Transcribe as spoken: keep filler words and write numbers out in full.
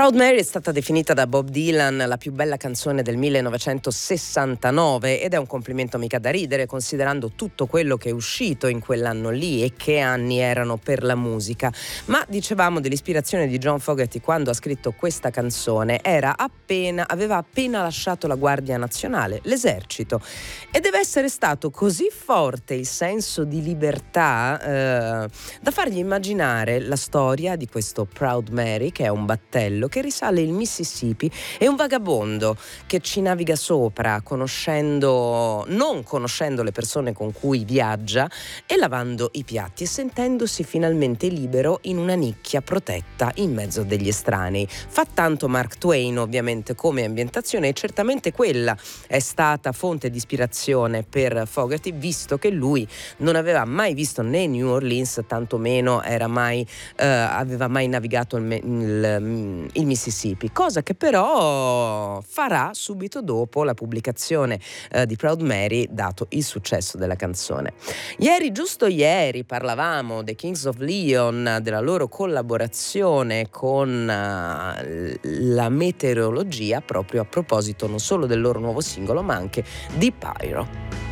Proud Mary è stata definita da Bob Dylan la più bella canzone del millenovecentosessantanove ed è un complimento mica da ridere, considerando tutto quello che è uscito in quell'anno lì e che anni erano per la musica. Ma dicevamo dell'ispirazione di John Fogerty quando ha scritto questa canzone. Era appena, aveva appena lasciato la Guardia Nazionale, l'esercito, e deve essere stato così forte il senso di libertà eh, da fargli immaginare la storia di questo Proud Mary, che è un battello che risale il Mississippi e un vagabondo che ci naviga sopra, conoscendo, non conoscendo le persone con cui viaggia e lavando i piatti e sentendosi finalmente libero in una nicchia protetta in mezzo degli estranei. Fa tanto Mark Twain ovviamente come ambientazione, e certamente quella è stata fonte di ispirazione per Fogerty, visto che lui non aveva mai visto né New Orleans, tantomeno era mai, eh, aveva mai navigato il, il il Mississippi, cosa che però farà subito dopo la pubblicazione eh, di Proud Mary, dato il successo della canzone. Ieri, giusto ieri, parlavamo dei Kings of Leon, della loro collaborazione con uh, la meteorologia, proprio a proposito non solo del loro nuovo singolo ma anche di Pyro.